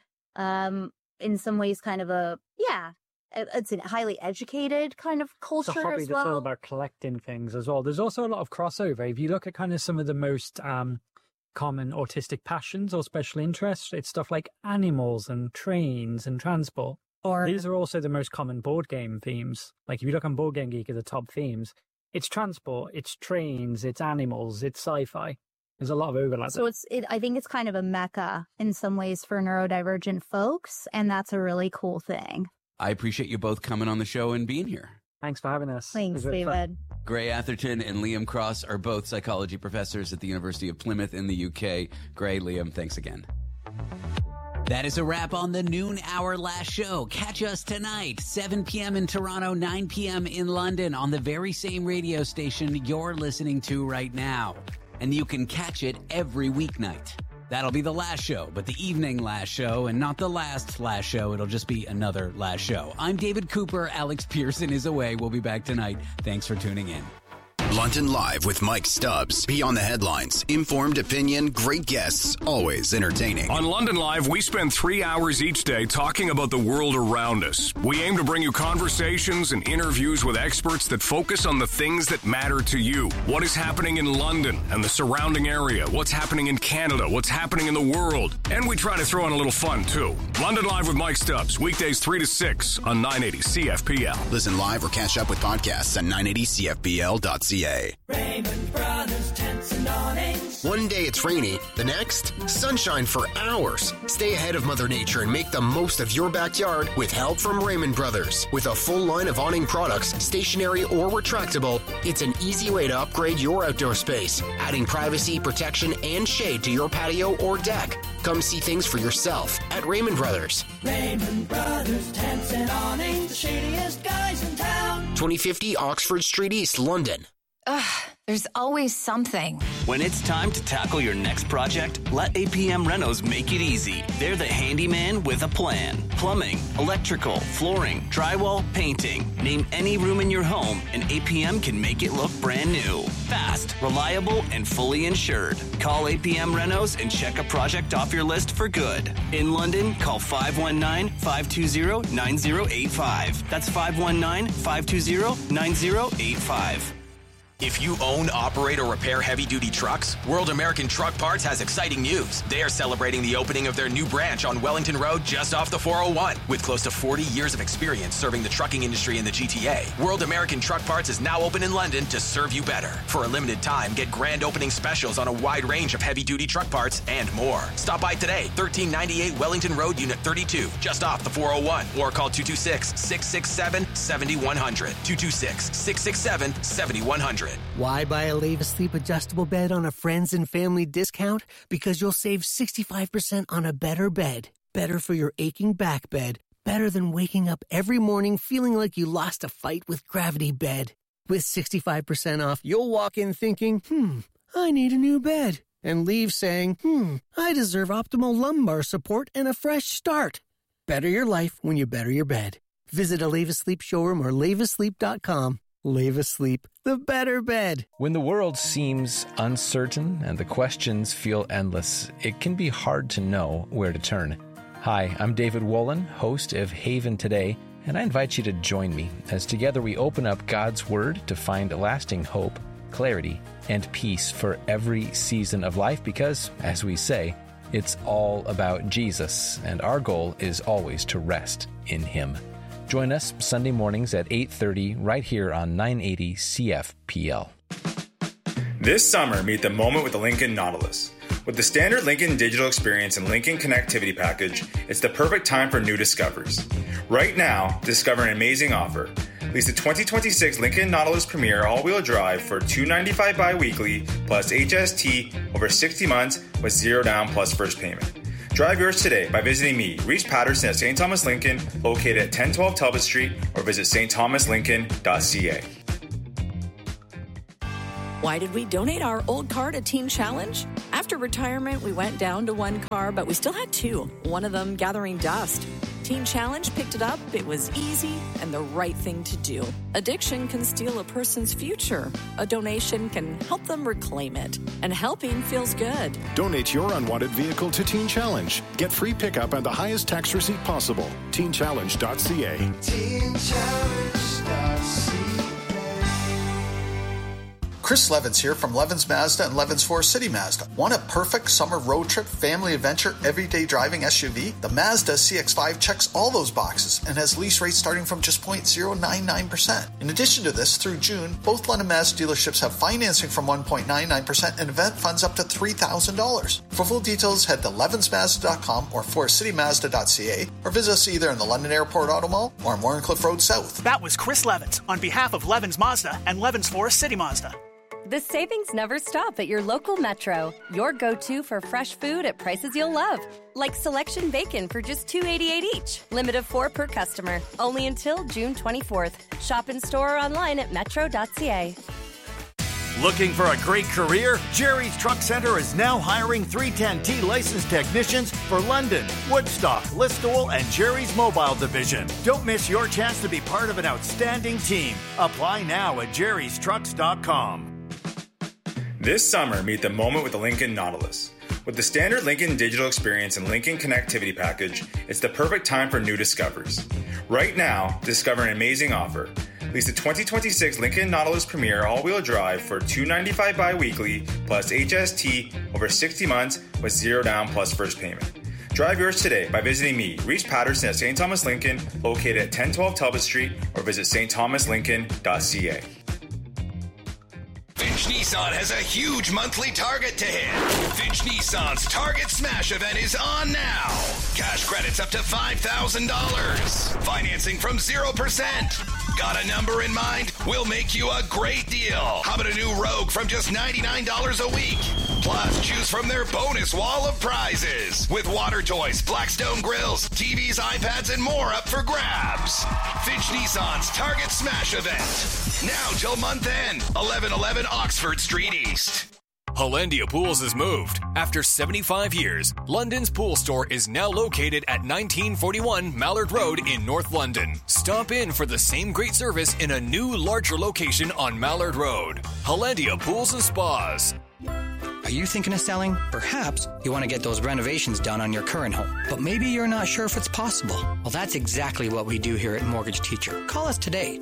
In some ways, kind of it's a highly educated kind of culture as well. It's a hobby that's all about collecting things as well. There's also a lot of crossover. If you look at kind of some of the most common autistic passions or special interests, it's stuff like animals and trains and transport. These are also the most common board game themes. Like if you look on Board Game Geek at the top themes, it's transport, it's trains, it's animals, it's sci-fi. There's a lot of overlap. So I think it's kind of a mecca in some ways for neurodivergent folks, and that's a really cool thing. I appreciate you both coming on the show and being here. Thanks for having us. Thanks, David. Gray Atherton and Liam Cross are both psychology professors at the University of Plymouth in the UK. Gray, Liam, thanks again. That is a wrap on the noon hour last show. Catch us tonight, 7 p.m. in Toronto, 9 p.m. in London on the very same radio station you're listening to right now. And you can catch it every weeknight. That'll be the last show, but the evening last show, and not the last show. It'll just be another last show. I'm David Cooper. Alex Pearson is away. We'll be back tonight. Thanks for tuning in. London Live with Mike Stubbs. Beyond the headlines. Informed opinion, great guests, always entertaining. On London Live, we spend 3 hours each day talking about the world around us. We aim to bring you conversations and interviews with experts that focus on the things that matter to you. What is happening in London and the surrounding area? What's happening in Canada? What's happening in the world? And we try to throw in a little fun, too. London Live with Mike Stubbs, weekdays 3 to 6 on 980 CFPL. Listen live or catch up with podcasts at 980CFPL.ca. Raymond Brothers Tents and Awnings. One day it's rainy, the next, sunshine for hours. Stay ahead of Mother Nature and make the most of your backyard with help from Raymond Brothers. With a full line of awning products, stationary or retractable, it's an easy way to upgrade your outdoor space, adding privacy, protection, and shade to your patio or deck. Come see things for yourself at Raymond Brothers. Raymond Brothers Tents and Awnings, the shadiest guys in town. 2050 Oxford Street East, London. There's always something. When it's time to tackle your next project, let APM Renos make it easy. They're the handyman with a plan. Plumbing, electrical, flooring, drywall, painting. Name any room in your home and APM can make it look brand new. Fast, reliable, and fully insured. Call APM Renos and check a project off your list for good. In London, call 519-520-9085. That's 519-520-9085. If you own, operate, or repair heavy-duty trucks, World American Truck Parts has exciting news. They are celebrating the opening of their new branch on Wellington Road just off the 401. With close to 40 years of experience serving the trucking industry in the GTA, World American Truck Parts is now open in London to serve you better. For a limited time, get grand opening specials on a wide range of heavy-duty truck parts and more. Stop by today, 1398 Wellington Road, Unit 32, just off the 401, or call 226-667-7100. 226-667-7100. Why buy a Leva Sleep adjustable bed on a friends and family discount? Because you'll save 65% on a better bed. Better for your aching back bed. Better than waking up every morning feeling like you lost a fight with Gravity Bed. With 65% off, you'll walk in thinking, I need a new bed. And leave saying, I deserve optimal lumbar support and a fresh start. Better your life when you better your bed. Visit a Leva Sleep showroom or levasleep.com. Leva Sleep, the better bed. When the world seems uncertain and the questions feel endless, it can be hard to know where to turn. Hi, I'm David Wolin, host of Haven Today, and I invite you to join me as together we open up God's Word to find lasting hope, clarity, and peace for every season of life because, as we say, it's all about Jesus, and our goal is always to rest in Him. Join us Sunday mornings at 8:30 right here on 980 CFPL. This summer, meet the moment with the Lincoln Nautilus. With the standard Lincoln Digital Experience and Lincoln Connectivity Package, it's the perfect time for new discoveries. Right now, discover an amazing offer. Lease the 2026 Lincoln Nautilus Premier all-wheel drive for $295 bi-weekly plus HST over 60 months with 0 down plus first payment. Drive yours today by visiting me, Reese Patterson at St. Thomas Lincoln, located at 1012 Talbot Street, or visit stthomaslincoln.ca. Why did we donate our old car to Teen Challenge? After retirement, we went down to one car, but we still had two, one of them gathering dust. Teen Challenge picked it up. It was easy and the right thing to do. Addiction can steal a person's future. A donation can help them reclaim it. And helping feels good. Donate your unwanted vehicle to Teen Challenge. Get free pickup and the highest tax receipt possible. TeenChallenge.ca. TeenChallenge.ca. Chris Levins here from Levins Mazda and Levins Forest City Mazda. Want a perfect summer road trip, family adventure, everyday driving SUV? The Mazda CX-5 checks all those boxes and has lease rates starting from just 0.099%. In addition to this, through June, both London Mazda dealerships have financing from 1.99% and event funds up to $3,000. For full details, head to levinsmazda.com or forestcitymazda.ca or visit us either in the London Airport Auto Mall or on Warrencliffe Road South. That was Chris Levins on behalf of Levins Mazda and Levins Forest City Mazda. The savings never stop at your local Metro. Your go-to for fresh food at prices you'll love. Like selection bacon for just $2.88 each. Limit of 4 per customer. Only until June 24th. Shop in store or online at metro.ca. Looking for a great career? Jerry's Truck Center is now hiring 310T licensed technicians for London, Woodstock, Listowel, and Jerry's Mobile Division. Don't miss your chance to be part of an outstanding team. Apply now at jerrystrucks.com. This summer, meet the moment with the Lincoln Nautilus. With the standard Lincoln digital experience and Lincoln connectivity package, it's the perfect time for new discoveries. Right now, discover an amazing offer. Lease the 2026 Lincoln Nautilus Premier all-wheel drive for $295 bi-weekly plus HST over 60 months with 0 down plus first payment. Drive yours today by visiting me, Reese Patterson at St. Thomas Lincoln, located at 1012 Talbot Street, or visit stthomaslincoln.ca. Finch Nissan has a huge monthly target to hit. Finch Nissan's Target Smash event is on now. Cash credits up to $5,000. Financing from 0%. Got a number in mind? We'll make you a great deal. How about a new Rogue from just $99 a week? Plus, choose from their bonus wall of prizes with water toys, Blackstone grills, TVs, iPads, and more up for grabs. Finch Nissan's Target Smash event. Now till month end, 1111 Oxford Street East. Hollandia Pools has moved. After 75 years, London's pool store is now located at 1941 Mallard Road in North London. Stop in for the same great service in a new, larger location on Mallard Road. Hollandia Pools and Spas. Are you thinking of selling? Perhaps you want to get those renovations done on your current home, but maybe you're not sure if it's possible. Well, that's exactly what we do here at Mortgage Teacher. Call us today,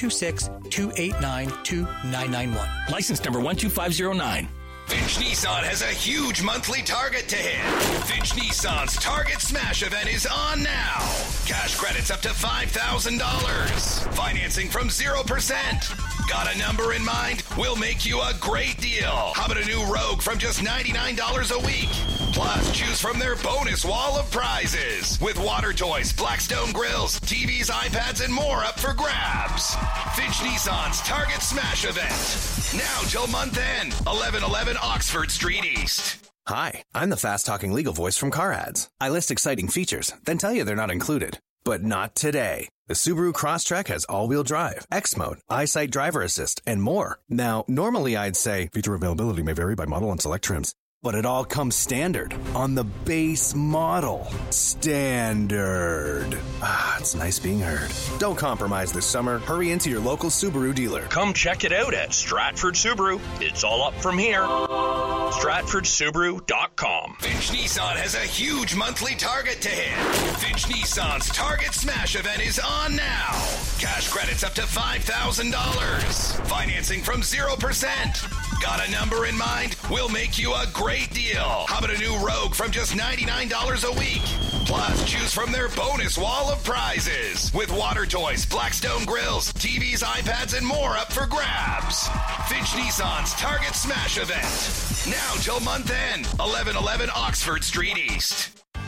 226-289-2991. License number 12509. Finch Nissan has a huge monthly target to hit. Finch Nissan's Target Smash event is on now. Cash credits up to $5,000. Financing from 0%. Got a number in mind? We'll make you a great deal. How about a new Rogue from just $99 a week? Plus, choose from their bonus wall of prizes with water toys, Blackstone grills, TVs, iPads, and more up for grabs. Finch Nissan's Target Smash event. Now till month end, 1111 Oxford Street East. Hi, I'm the fast-talking legal voice from Car Ads. I list exciting features, then tell you they're not included. But not today. The Subaru Crosstrek has all-wheel drive, X-Mode, EyeSight driver assist, and more. Now, normally I'd say feature availability may vary by model and select trims. But it all comes standard on the base model. Standard. Ah, it's nice being heard. Don't compromise this summer. Hurry into your local Subaru dealer. Come check it out at Stratford Subaru. It's all up from here. StratfordSubaru.com. Finch Nissan has a huge monthly target to hit. Finch Nissan's Target Smash event is on now. Cash credits up to $5,000. Financing from 0%. Got a number in mind? We'll make you a great deal. How about a new Rogue from just $99 a week? Plus, choose from their bonus wall of prizes with water toys, Blackstone grills, TVs, iPads, and more up for grabs. Finch Nissan's Target Smash event. Now till month end, 1111 Oxford Street East.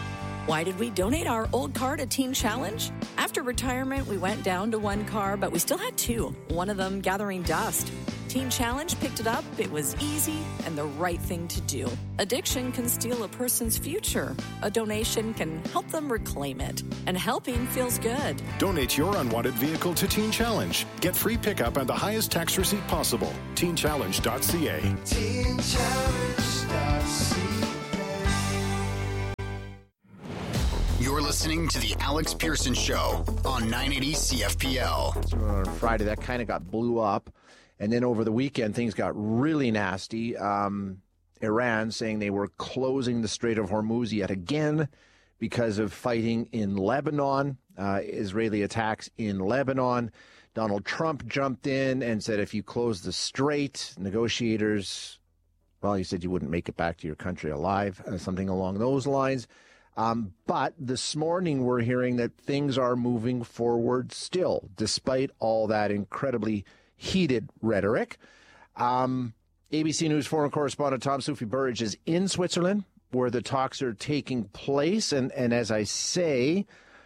Why did we donate our old car to Teen Challenge? After retirement, we went down to one car, but we still had two, one of them gathering dust. Teen Challenge picked it up. It was easy and the right thing to do. Addiction can steal a person's future. A donation can help them reclaim it. And helping feels good. Donate your unwanted vehicle to Teen Challenge. Get free pickup and the highest tax receipt possible. TeenChallenge.ca. You're listening to The Alex Pearson Show on 980 CFPL. So on Friday, that kind of got blew up. And then over the weekend, things got really nasty. Iran saying they were closing the Strait of Hormuz yet again because of fighting in Lebanon, Israeli attacks in Lebanon. Donald Trump jumped in and said if you close the strait, negotiators, well, he said you wouldn't make it back to your country alive, something along those lines. But this morning we're hearing that things are moving forward still, despite all that incredibly heated rhetoric. ABC News foreign correspondent Tom Soufi-Burridge is in Switzerland, where the talks are taking place. And as I say,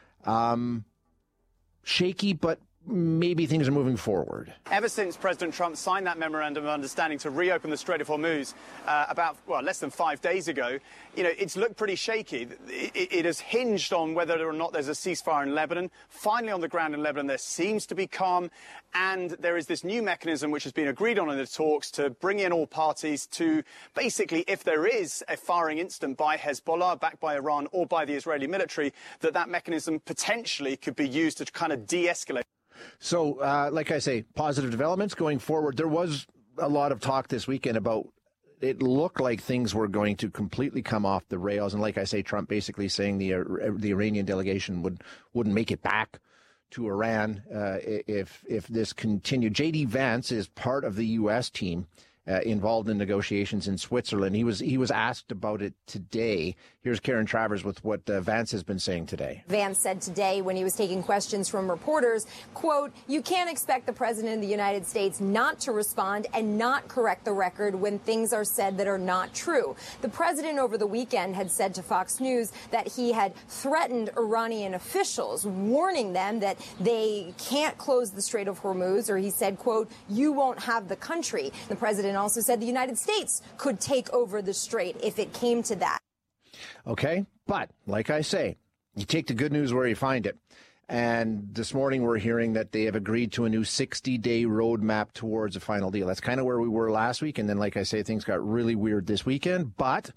shaky, but maybe things are moving forward. Ever since President Trump signed that memorandum of understanding to reopen the Strait of Hormuz less than 5 days ago, it's looked pretty shaky. It has hinged on whether or not there's a ceasefire in Lebanon. Finally, on the ground in Lebanon, there seems to be calm. And there is this new mechanism which has been agreed on in the talks to bring in all parties to basically, if there is a firing incident by Hezbollah, backed by Iran, or by the Israeli military, that mechanism potentially could be used to kind of de-escalate. So, like I say, positive developments going forward. There was a lot of talk this weekend about it looked like things were going to completely come off the rails. And like I say, Trump basically saying the Iranian delegation wouldn't make it back to Iran if this continued. J.D. Vance is part of the U.S. team involved in negotiations in Switzerland. He was asked about it today. Here's Karen Travers with what Vance has been saying today. Vance said today when he was taking questions from reporters, quote, "You can't expect the president of the United States not to respond and not correct the record when things are said that are not true." The president over the weekend had said to Fox News that he had threatened Iranian officials, warning them that they can't close the Strait of Hormuz, or he said, quote, "You won't have the country." The president also said the United States could take over the strait if it came to that. Okay, but like I say, you take the good news where you find it. And this morning we're hearing that they have agreed to a new 60-day roadmap towards a final deal. That's kind of where we were last week. And then, like I say, things got really weird this weekend. But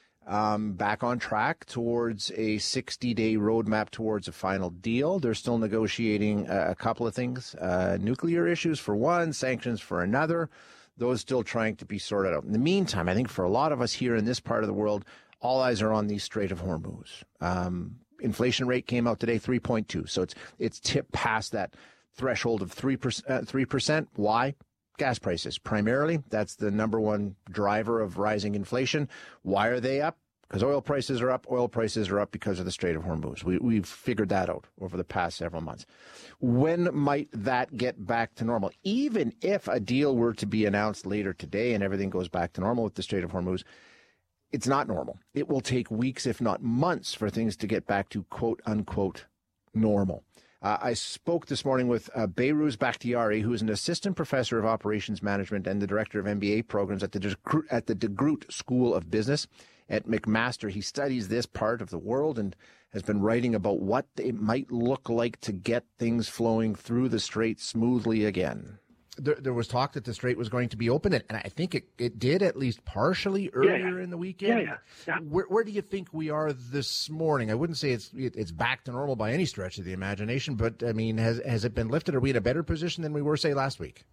back on track towards a 60-day roadmap towards a final deal. They're still negotiating a couple of things. Nuclear issues for one, sanctions for another. Those still trying to be sorted out. In the meantime, I think for a lot of us here in this part of the world, all eyes are on the Strait of Hormuz. Inflation rate came out today, 3.2. So it's tipped past that threshold of 3%. Why? Gas prices. Primarily, that's the number one driver of rising inflation. Why are they up? Because oil prices are up. Oil prices are up because of the Strait of Hormuz. We've figured that out over the past several months. When might that get back to normal? Even if a deal were to be announced later today and everything goes back to normal with the Strait of Hormuz, it's not normal. It will take weeks, if not months, for things to get back to quote-unquote normal. I spoke this morning with Behrooz Bakhtiari, who is an assistant professor of operations management and the director of MBA programs at the De Groot School of Business at McMaster. He studies this part of the world and has been writing about what it might look like to get things flowing through the strait smoothly again. There was talk that the strait was going to be open, and I think it did, at least partially, earlier in the weekend. Yeah. Where do you think we are this morning? I wouldn't say it's back to normal by any stretch of the imagination, but, I mean, has it been lifted? Are we in a better position than we were, say, last week?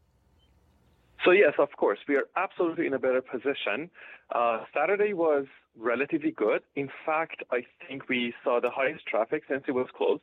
So, yes, of course. We are absolutely in a better position. Saturday was relatively good. In fact, I think we saw the highest traffic since it was closed.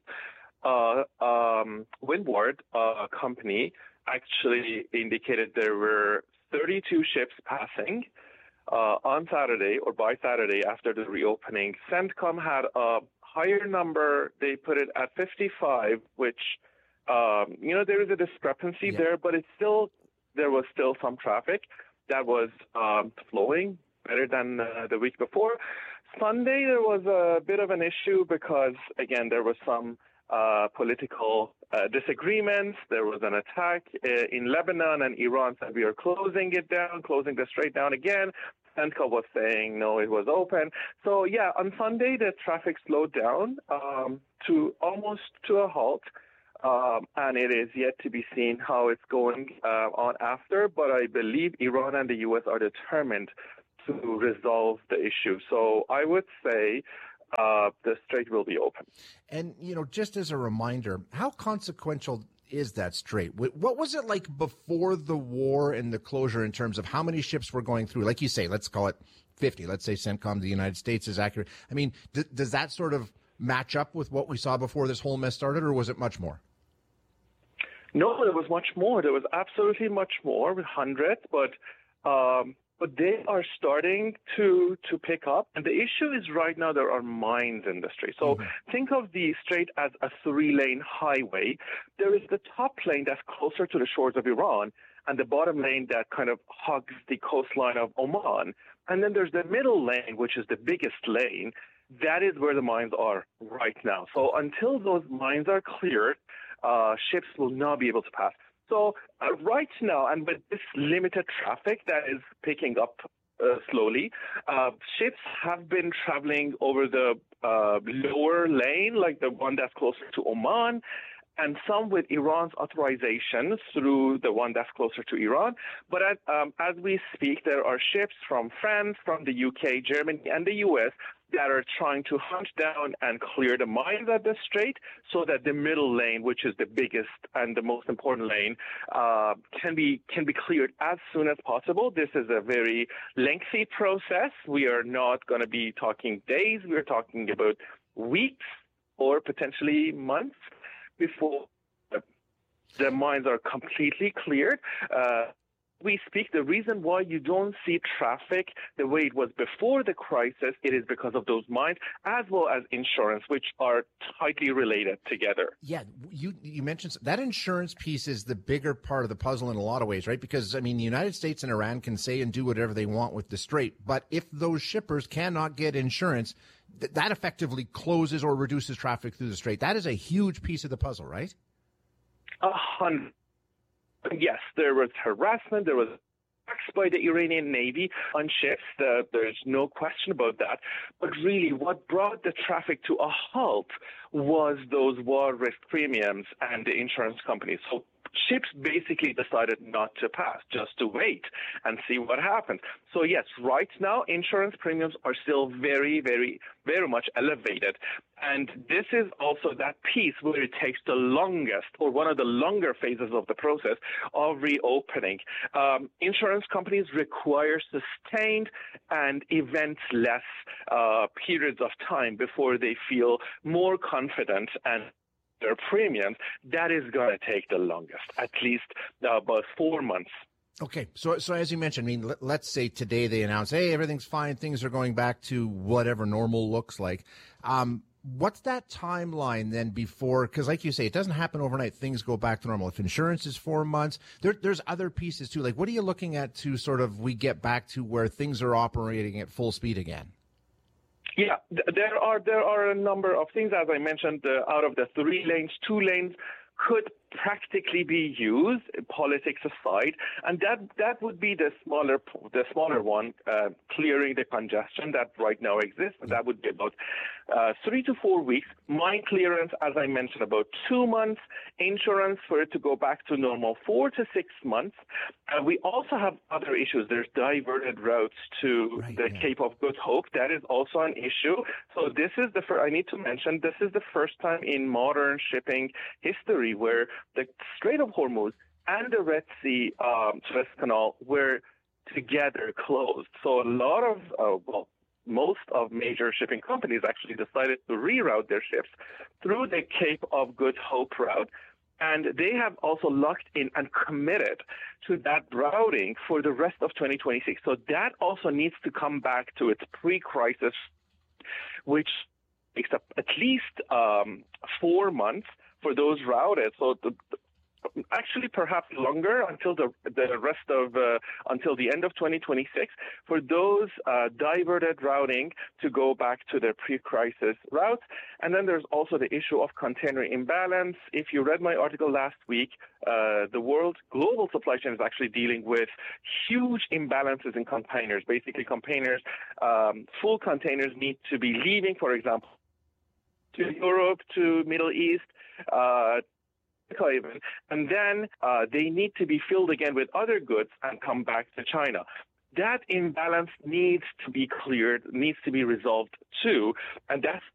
Windward company actually indicated there were 32 ships passing on Saturday or by Saturday after the reopening. CENTCOM had a higher number. They put it at 55, which, there is a discrepancy there, but there was still some traffic that was flowing better than the week before. Sunday, there was a bit of an issue because, again, there was some political disagreements. There was an attack in Lebanon, and Iran said we are closing the strait down again. CENTCOM was saying, no, it was open. So, yeah, on Sunday, the traffic slowed down to almost to a halt. And it is yet to be seen how it's going on after. But I believe Iran and the U.S. are determined to resolve the issue. So I would say the strait will be open. And, just as a reminder, how consequential is that strait? What was it like before the war and the closure in terms of how many ships were going through? Like you say, let's call it 50. Let's say CENTCOM, the United States, is accurate. I mean, does that sort of match up with what we saw before this whole mess started, or was it much more? No, there was much more. There was absolutely much more, with hundreds, but they are starting to pick up. And the issue is right now there are mines in the strait. So think of the strait as a 3-lane highway. There is the top lane that's closer to the shores of Iran, and the bottom lane that kind of hugs the coastline of Oman. And then there's the middle lane, which is the biggest lane. That is where the mines are right now. So until those mines are cleared, ships will not be able to pass. So right now, and with this limited traffic that is picking up slowly, ships have been traveling over the lower lane, like the one that's closer to Oman, and some with Iran's authorization through the one that's closer to Iran. But as we speak, there are ships from France, from the UK, Germany, and the US that are trying to hunt down and clear the mines at the strait so that the middle lane, which is the biggest and the most important lane, can be cleared as soon as possible. This is a very lengthy process. We are not going to be talking days. We're talking about weeks or potentially months before the mines are completely cleared. We speak, the reason why you don't see traffic the way it was before the crisis, it is because of those mines, as well as insurance, which are tightly related together. Yeah, you mentioned that insurance piece is the bigger part of the puzzle in a lot of ways, right? Because, I mean, the United States and Iran can say and do whatever they want with the strait, but if those shippers cannot get insurance, that effectively closes or reduces traffic through the strait. That is a huge piece of the puzzle, right? 100%. Yes, there was harassment, there was attacks by the Iranian Navy on ships. There's no question about that. But really, what brought the traffic to a halt was those war risk premiums and the insurance companies. So ships basically decided not to pass, just to wait and see what happens. So yes, right now, insurance premiums are still very, very, very much elevated. And this is also that piece where it takes the longest, or one of the longer phases of the process of reopening. Insurance companies require sustained and event-less periods of time before they feel more confident and their premiums. That is going to take the longest, at least about 4 months. Okay, so as you mentioned, I mean, let's say today they announce, hey, everything's fine, things are going back to whatever normal looks like. What's that timeline then before? Because like you say, it doesn't happen overnight. Things go back to normal. If insurance is 4 months, there's other pieces too. Like, what are you looking at to sort of we get back to where things are operating at full speed again? Yeah, there are a number of things. As I mentioned, out of the 3 lanes, 2 lanes could practically be used, politics aside, and that would be the smaller one, clearing the congestion that right now exists. And that would be about 3 to 4 weeks. Mine clearance, as I mentioned, about 2 months. Insurance for it to go back to normal, 4 to 6 months. We also have other issues. There's diverted routes to Cape of Good Hope. That is also an issue. So this is I need to mention, this is the first time in modern shipping history where the Strait of Hormuz and the Red Sea Suez Canal were together closed. So a lot of, most of major shipping companies actually decided to reroute their ships through the Cape of Good Hope route. And they have also locked in and committed to that routing for the rest of 2026. So that also needs to come back to its pre-crisis, which takes up at least 4 months for those routed. So actually perhaps longer until the end of 2026 for those diverted routing to go back to their pre-crisis routes. And then there's also the issue of container imbalance. If you read my article last week, the world global supply chain is actually dealing with huge imbalances in containers. Basically, full containers need to be leaving, for example, to Europe, to Middle East, and then they need to be filled again with other goods and come back to China. That imbalance needs to be cleared, needs to be resolved too, and that's